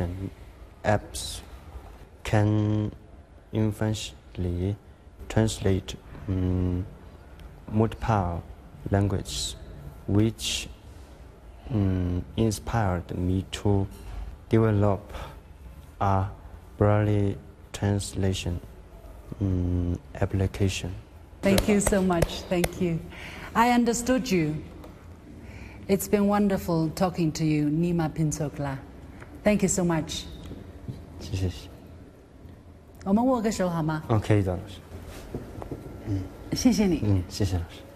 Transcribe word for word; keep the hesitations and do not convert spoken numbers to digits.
translation apps can efficiently translate um, multiple languages, which um, inspired me to develop a Braille translation um, application. Thank you so much. Thank you. I understood you. It's been wonderful talking to you, Nima Pinsokla. Thank you so much. 谢谢。 我们握个手好吗？ 哦，可以的，老师。 谢谢你。 嗯，谢谢老师。